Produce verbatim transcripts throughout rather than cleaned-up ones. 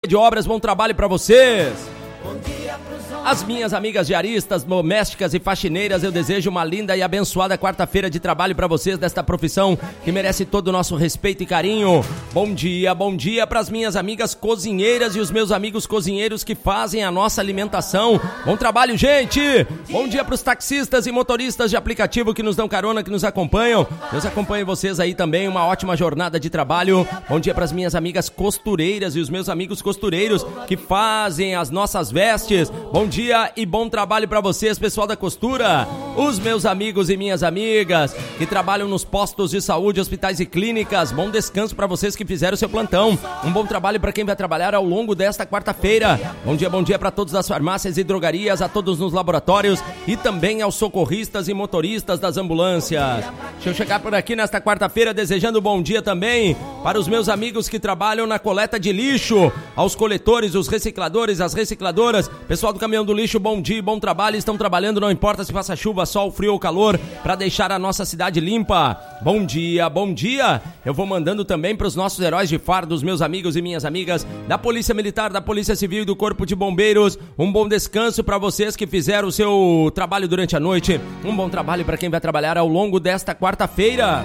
de obras, bom trabalho para vocês. As minhas amigas diaristas, domésticas e faxineiras, eu desejo uma linda e abençoada quarta-feira de trabalho para vocês desta profissão que merece todo o nosso respeito e carinho. Bom dia, bom dia para as minhas amigas cozinheiras e os meus amigos cozinheiros que fazem a nossa alimentação. Bom trabalho, gente! Bom dia para os taxistas e motoristas de aplicativo que nos dão carona, que nos acompanham. Deus acompanhe vocês aí também, uma ótima jornada de trabalho. Bom dia para as minhas amigas costureiras e os meus amigos costureiros que fazem as nossas vestes. Bom dia e bom trabalho para vocês, pessoal da costura. Os meus amigos e minhas amigas que trabalham nos postos de saúde, hospitais e clínicas. Bom descanso para vocês que fizeram o seu plantão. Um bom trabalho para quem vai trabalhar ao longo desta quarta-feira. Bom dia, bom dia para todos das farmácias e drogarias, a todos nos laboratórios e também aos socorristas e motoristas das ambulâncias. Deixa eu chegar por aqui nesta quarta-feira desejando bom dia também para os meus amigos que trabalham na coleta de lixo, aos coletores, os recicladores, as recicladoras, pessoal do caminhão do lixo, bom dia, bom trabalho, estão trabalhando, não importa se faça chuva, sol, frio ou calor, para deixar a nossa cidade limpa. Bom dia, bom dia. Eu vou mandando também para os nossos heróis de fardo, os meus amigos e minhas amigas da Polícia Militar, da Polícia Civil e do Corpo de Bombeiros. Um bom descanso para vocês que fizeram o seu trabalho durante a noite. Um bom trabalho para quem vai trabalhar ao longo desta quarta-feira.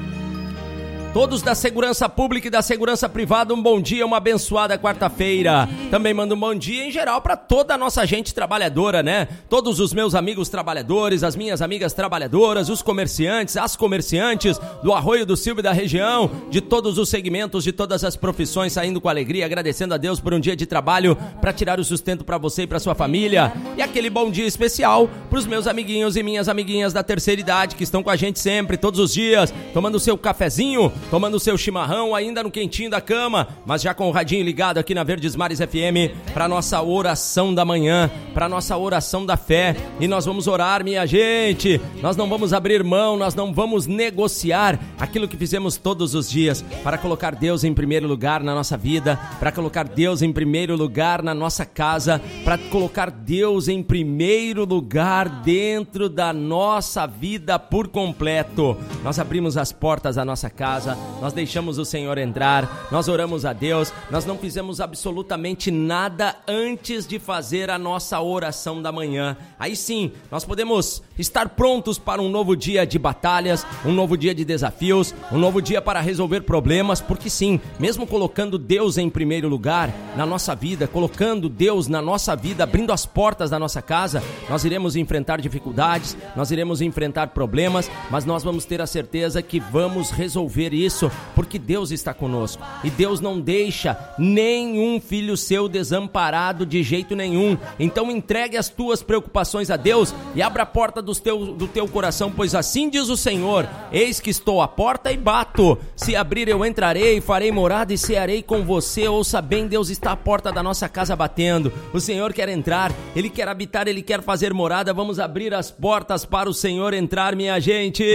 Todos da segurança pública e da segurança privada, um bom dia, uma abençoada quarta-feira. Também mando um bom dia em geral para toda a nossa gente trabalhadora, né? Todos os meus amigos trabalhadores, as minhas amigas trabalhadoras, os comerciantes, as comerciantes do Arroio do Silva e da região, de todos os segmentos, de todas as profissões, saindo com alegria, agradecendo a Deus por um dia de trabalho para tirar o sustento para você e para sua família. E aquele bom dia especial para os meus amiguinhos e minhas amiguinhas da terceira idade que estão com a gente sempre, todos os dias, tomando o seu cafezinho, tomando o seu chimarrão, ainda no quentinho da cama, mas já com o radinho ligado aqui na Verdes Mares F M, para nossa oração da manhã, para nossa oração da fé. E nós vamos orar, minha gente. Nós não vamos abrir mão, nós não vamos negociar aquilo que fizemos todos os dias, para colocar Deus em primeiro lugar na nossa vida, para colocar Deus em primeiro lugar na nossa casa, para colocar Deus em primeiro lugar dentro da nossa vida por completo. Nós abrimos as portas da nossa casa, nós deixamos o Senhor entrar, nós oramos a Deus, nós não fizemos absolutamente nada antes de fazer a nossa oração da manhã. Aí sim, nós podemos estar prontos para um novo dia de batalhas, um novo dia de desafios, um novo dia para resolver problemas, porque sim, mesmo colocando Deus em primeiro lugar na nossa vida, colocando Deus na nossa vida, abrindo as portas da nossa casa, nós iremos enfrentar dificuldades, nós iremos enfrentar problemas, mas nós vamos ter a certeza que vamos resolver isso. Isso, porque Deus está conosco e Deus não deixa nenhum filho seu desamparado de jeito nenhum. Então entregue as tuas preocupações a Deus e abra a porta do teu, do teu coração, pois assim diz o Senhor: eis que estou à porta e bato, se abrir eu entrarei, farei morada e cearei com você. Ouça bem, Deus está à porta da nossa casa batendo, o Senhor quer entrar, Ele quer habitar, Ele quer fazer morada. Vamos abrir as portas para o Senhor entrar, minha gente.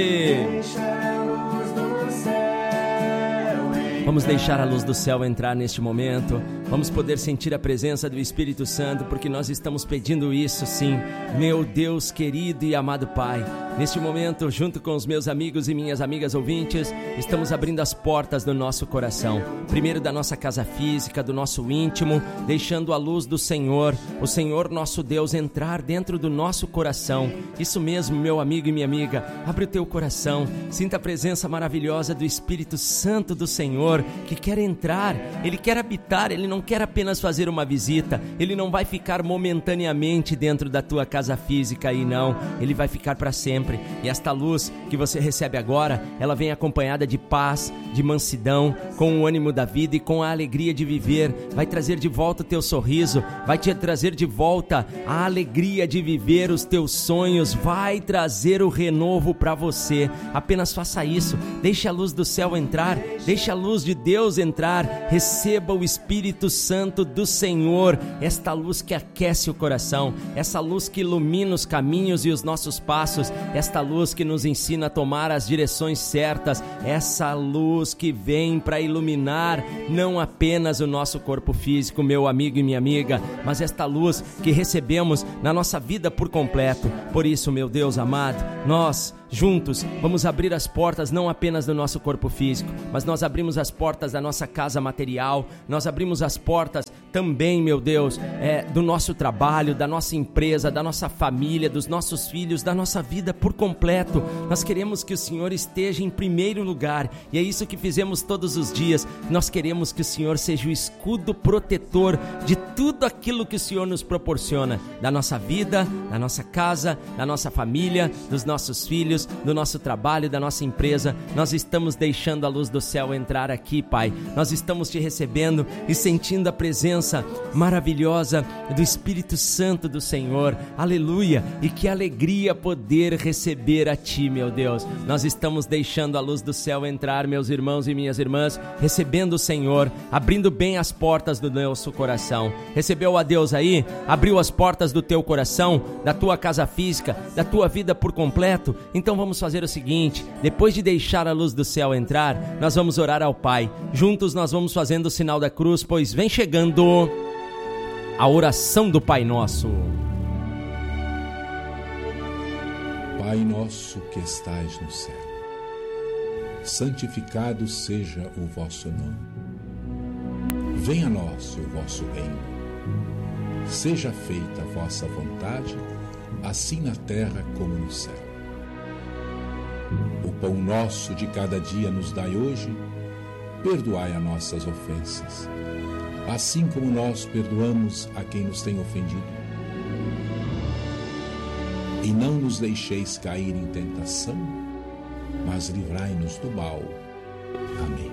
Vamos deixar a luz do céu entrar neste momento. Vamos poder sentir a presença do Espírito Santo, porque nós estamos pedindo isso, sim. Meu Deus querido e amado Pai, neste momento, junto com os meus amigos e minhas amigas ouvintes, estamos abrindo as portas do nosso coração. Primeiro da nossa casa física, do nosso íntimo, deixando a luz do Senhor, o Senhor nosso Deus, entrar dentro do nosso coração. Isso mesmo, meu amigo e minha amiga, abre o teu coração, sinta a presença maravilhosa do Espírito Santo do Senhor, que quer entrar, Ele quer habitar, Ele não quer apenas fazer uma visita, Ele não vai ficar momentaneamente dentro da tua casa física aí não, Ele vai ficar para sempre. E esta luz que você recebe agora, ela vem acompanhada de paz, de mansidão, com o ânimo da vida e com a alegria de viver. Vai trazer de volta o teu sorriso, vai te trazer de volta a alegria de viver os teus sonhos, vai trazer o renovo para você. Apenas faça isso, deixe a luz do céu entrar, deixe a luz de Deus entrar, receba o Espírito Santo do Senhor, esta luz que aquece o coração, essa luz que ilumina os caminhos e os nossos passos, esta luz que nos ensina a tomar as direções certas, essa luz que vem para iluminar não apenas o nosso corpo físico, meu amigo e minha amiga, mas esta luz que recebemos na nossa vida por completo. Por isso, meu Deus amado, nós juntos, vamos abrir as portas não apenas do nosso corpo físico, mas nós abrimos as portas da nossa casa material, nós abrimos as portas também, meu Deus, é, do nosso trabalho, da nossa empresa, da nossa família, dos nossos filhos, da nossa vida por completo. Nós queremos que o Senhor esteja em primeiro lugar, e é isso que fizemos todos os dias. Nós queremos que o Senhor seja o escudo protetor de tudo aquilo que o Senhor nos proporciona, da nossa vida, da nossa casa, da nossa família, dos nossos filhos, do nosso trabalho, da nossa empresa. Nós estamos deixando a luz do céu entrar aqui, Pai. Nós estamos te recebendo e sentindo a presença maravilhosa do Espírito Santo do Senhor. Aleluia! E que alegria poder receber a Ti, meu Deus. Nós estamos deixando a luz do céu entrar, meus irmãos e minhas irmãs, recebendo o Senhor, abrindo bem as portas do nosso coração. Recebeu a Deus aí? Abriu as portas do teu coração, da tua casa física, da tua vida por completo? Então vamos fazer o seguinte: depois de deixar a luz do céu entrar, nós vamos orar ao Pai. Juntos nós vamos fazendo o sinal da cruz, pois vem chegando a oração do Pai Nosso. Pai nosso que estais no céu, santificado seja o vosso nome. Venha a nós o vosso reino. Seja feita a vossa vontade, assim na terra como no céu. O pão nosso de cada dia nos dai hoje. Perdoai as nossas ofensas, assim como nós perdoamos a quem nos tem ofendido. E não nos deixeis cair em tentação, mas livrai-nos do mal. Amém.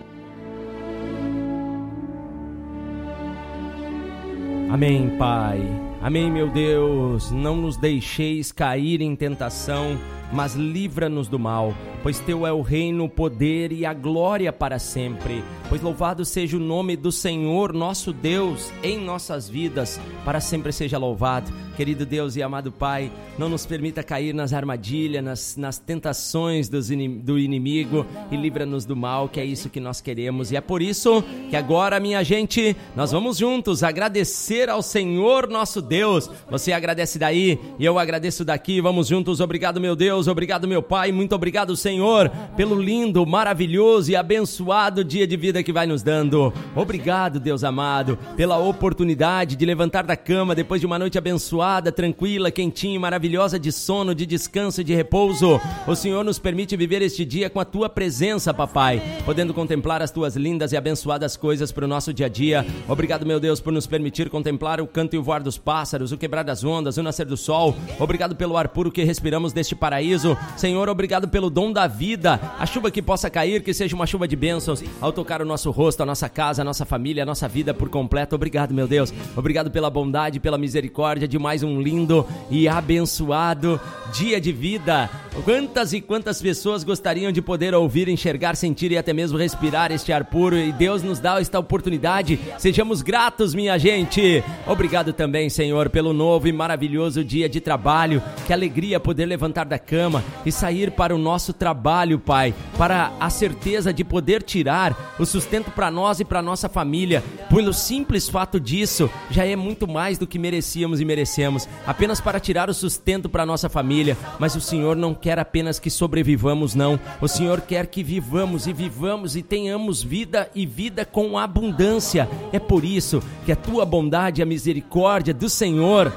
Amém, Pai. Amém, meu Deus. Não nos deixeis cair em tentação, mas livra-nos do mal, pois teu é o reino, o poder e a glória para sempre. Pois louvado seja o nome do Senhor, nosso Deus, em nossas vidas, para sempre seja louvado. Querido Deus e amado Pai, não nos permita cair nas armadilhas, nas, nas tentações dos inim, do inimigo, e livra-nos do mal, que é isso que nós queremos. E é por isso que agora, minha gente, nós vamos juntos agradecer ao Senhor, nosso Deus. Você agradece daí e eu agradeço daqui. Vamos juntos. Obrigado, meu Deus. Obrigado, meu Pai. Muito obrigado, Senhor, pelo lindo, maravilhoso e abençoado dia de vida que vai nos dando. Obrigado, Deus amado, pela oportunidade de levantar da cama depois de uma noite abençoada, tranquila, quentinha e maravilhosa de sono, de descanso e de repouso. O Senhor nos permite viver este dia com a Tua presença, Papai, podendo contemplar as Tuas lindas e abençoadas coisas para o nosso dia a dia. Obrigado, meu Deus, por nos permitir contemplar o canto e o voar dos pássaros, o quebrar das ondas, o nascer do sol. Obrigado pelo ar puro que respiramos deste paraíso. Senhor, obrigado pelo dom da vida, a chuva que possa cair, que seja uma chuva de bênçãos ao tocar o nosso rosto, a nossa casa, a nossa família, a nossa vida por completo. Obrigado, meu Deus. Obrigado pela bondade, pela misericórdia de mais um lindo e abençoado dia de vida. Quantas e quantas pessoas gostariam de poder ouvir, enxergar, sentir e até mesmo respirar este ar puro, e Deus nos dá esta oportunidade. Sejamos gratos, minha gente. Obrigado também, Senhor, pelo novo e maravilhoso dia de trabalho. Que alegria poder levantar da cama e sair para o nosso trabalho, Pai, para a certeza de poder tirar o sustento para nós e para nossa família. Pelo simples fato disso, já é muito mais do que merecíamos e merecemos, apenas para tirar o sustento para nossa família. Mas o Senhor não quer apenas que sobrevivamos, não. O Senhor quer que vivamos e vivamos e tenhamos vida, e vida com abundância. É por isso que a Tua bondade e a misericórdia do Senhor,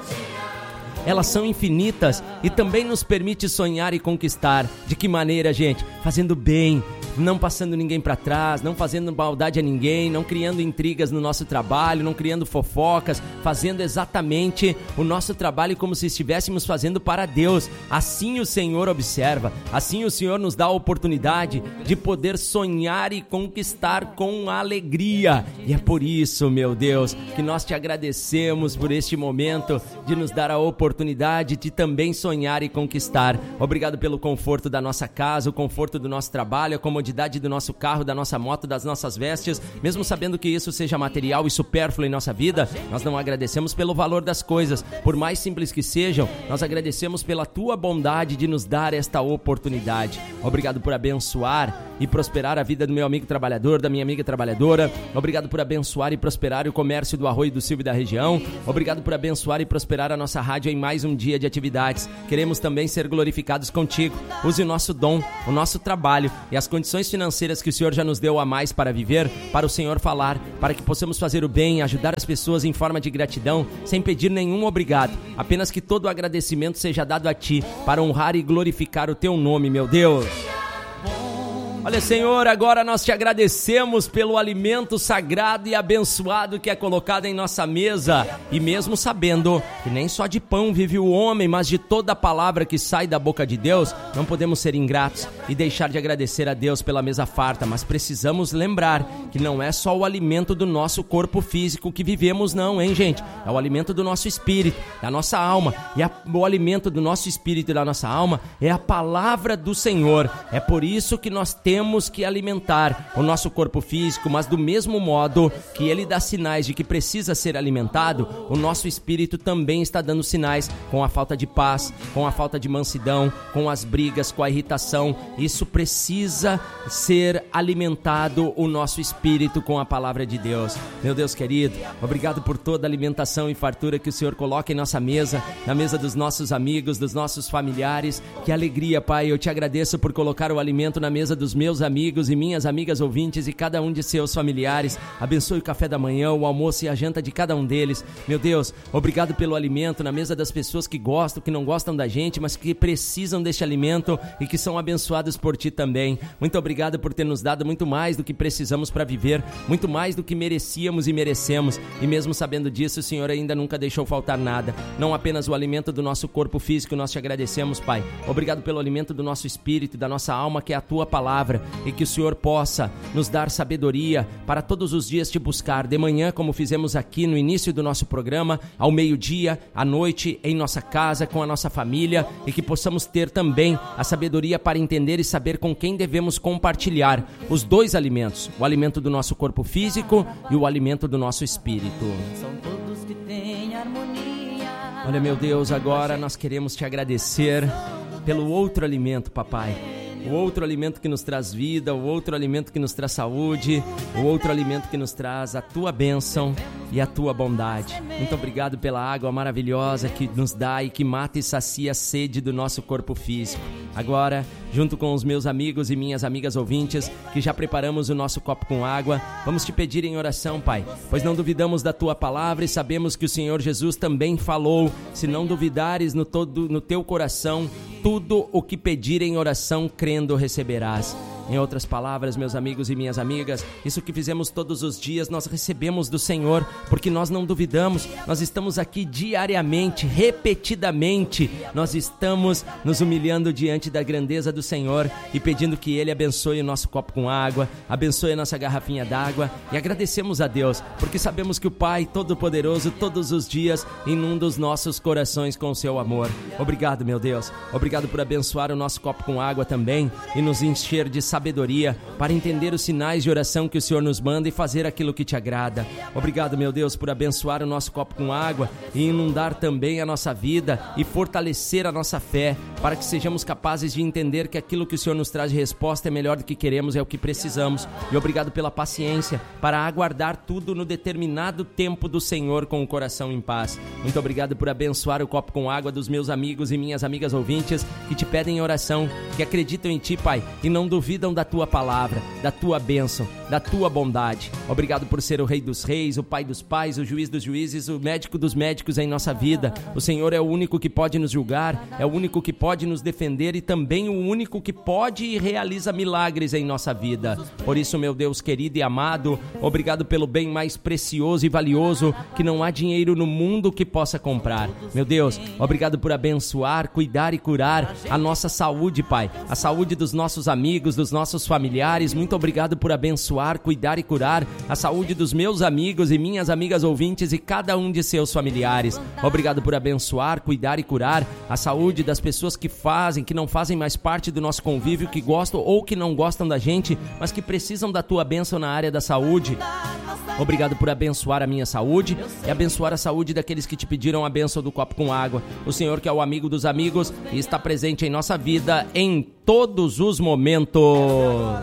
elas são infinitas e também nos permite sonhar e conquistar. De que maneira, gente? Fazendo bem, não passando ninguém para trás, não fazendo maldade a ninguém, não criando intrigas no nosso trabalho, não criando fofocas, fazendo exatamente o nosso trabalho como se estivéssemos fazendo para Deus. Assim o Senhor observa, assim o Senhor nos dá a oportunidade de poder sonhar e conquistar com alegria. E é por isso, meu Deus, que nós te agradecemos por este momento de nos dar a oportunidade de também sonhar e conquistar. Obrigado pelo conforto da nossa casa, o conforto do nosso trabalho, a comodidade comodidade do nosso carro, da nossa moto, das nossas vestes, mesmo sabendo que isso seja material e supérfluo em nossa vida, nós não agradecemos pelo valor das coisas, por mais simples que sejam, nós agradecemos pela tua bondade de nos dar esta oportunidade. Obrigado por abençoar e prosperar a vida do meu amigo trabalhador, da minha amiga trabalhadora. Obrigado por abençoar e prosperar o comércio do Arroio do Silva e da região. Obrigado por abençoar e prosperar a nossa rádio em mais um dia de atividades. Queremos também ser glorificados contigo. Use o nosso dom, o nosso trabalho e as condições financeiras que o Senhor já nos deu a mais para viver, para o Senhor falar, para que possamos fazer o bem, ajudar as pessoas em forma de gratidão, sem pedir nenhum obrigado. Apenas que todo o agradecimento seja dado a Ti, para honrar e glorificar o Teu nome, meu Deus. Olha, Senhor, agora nós te agradecemos pelo alimento sagrado e abençoado que é colocado em nossa mesa. E mesmo sabendo que nem só de pão vive o homem, mas de toda a palavra que sai da boca de Deus, não podemos ser ingratos e deixar de agradecer a Deus pela mesa farta, mas precisamos lembrar que não é só o alimento do nosso corpo físico que vivemos não, hein, gente? É o alimento do nosso espírito, da nossa alma. E a, o alimento do nosso espírito e da nossa alma é a palavra do Senhor. É por isso que nós temos Temos que alimentar o nosso corpo físico, mas do mesmo modo que ele dá sinais de que precisa ser alimentado, o nosso espírito também está dando sinais com a falta de paz, com a falta de mansidão, com as brigas, com a irritação. Isso precisa ser alimentado, o nosso espírito, com a palavra de Deus. Meu Deus querido, obrigado por toda a alimentação e fartura que o Senhor coloca em nossa mesa, na mesa dos nossos amigos, dos nossos familiares. Que alegria, Pai, eu te agradeço por colocar o alimento na mesa dos meus meus amigos e minhas amigas ouvintes e cada um de seus familiares. Abençoe o café da manhã, o almoço e a janta de cada um deles. Meu Deus, obrigado pelo alimento na mesa das pessoas que gostam, que não gostam da gente, mas que precisam deste alimento e que são abençoados por Ti também. Muito obrigado por ter nos dado muito mais do que precisamos para viver, muito mais do que merecíamos e merecemos. E mesmo sabendo disso, o Senhor ainda nunca deixou faltar nada. Não apenas o alimento do nosso corpo físico, nós te agradecemos, Pai. Obrigado pelo alimento do nosso espírito, da nossa alma, que é a Tua palavra. E que o Senhor possa nos dar sabedoria para todos os dias te buscar, de manhã, como fizemos aqui no início do nosso programa, ao meio-dia, à noite, em nossa casa, com a nossa família, e que possamos ter também a sabedoria para entender e saber com quem devemos compartilhar os dois alimentos, o alimento do nosso corpo físico e o alimento do nosso espírito. São todos que têm harmonia. Olha, meu Deus, agora nós queremos te agradecer pelo outro alimento, papai. O outro alimento que nos traz vida, o outro alimento que nos traz saúde, o outro alimento que nos traz a Tua bênção e a Tua bondade. Muito obrigado pela água maravilhosa que nos dá e que mata e sacia a sede do nosso corpo físico. Agora, junto com os meus amigos e minhas amigas ouvintes, que já preparamos o nosso copo com água, vamos te pedir em oração, Pai, pois não duvidamos da Tua palavra e sabemos que o Senhor Jesus também falou: se não duvidares no, todo, no teu coração, tudo o que pedir em oração, crendo, receberás. Em outras palavras, meus amigos e minhas amigas, isso que fizemos todos os dias, nós recebemos do Senhor, porque nós não duvidamos, nós estamos aqui diariamente, repetidamente, nós estamos nos humilhando diante da grandeza do Senhor e pedindo que Ele abençoe o nosso copo com água, abençoe a nossa garrafinha d'água, e agradecemos a Deus, porque sabemos que o Pai Todo-Poderoso todos os dias inunda os nossos corações com o seu amor. Obrigado, meu Deus, obrigado por abençoar o nosso copo com água também e nos encher de sabedoria para entender os sinais de oração que o Senhor nos manda e fazer aquilo que te agrada. Obrigado, meu Deus, por abençoar o nosso copo com água e inundar também a nossa vida e fortalecer a nossa fé para que sejamos capazes de entender que aquilo que o Senhor nos traz de resposta é melhor do que queremos, é o que precisamos. E obrigado pela paciência para aguardar tudo no determinado tempo do Senhor com o coração em paz. Muito obrigado por abençoar o copo com água dos meus amigos e minhas amigas ouvintes que te pedem oração, que acreditam em Ti, Pai, e não duvidam da Tua palavra, da Tua bênção, da Tua bondade. Obrigado por ser o Rei dos Reis, o Pai dos Pais, o Juiz dos Juízes, o Médico dos Médicos em nossa vida. O Senhor é o único que pode nos julgar, é o único que pode nos defender e também o único que pode e realiza milagres em nossa vida. Por isso, meu Deus querido e amado, obrigado pelo bem mais precioso e valioso que não há dinheiro no mundo que possa comprar. Meu Deus, obrigado por abençoar, cuidar e curar a nossa saúde, Pai, a saúde dos nossos amigos, dos nossos familiares. Muito obrigado por abençoar abençoar, cuidar e curar a saúde dos meus amigos e minhas amigas ouvintes e cada um de seus familiares. Obrigado por abençoar, cuidar e curar a saúde das pessoas que fazem, que não fazem mais parte do nosso convívio, que gostam ou que não gostam da gente, mas que precisam da tua bênção na área da saúde. Obrigado por abençoar a minha saúde e abençoar a saúde daqueles que te pediram a bênção do copo com água. O Senhor, que é o amigo dos amigos e está presente em nossa vida em todos os momentos.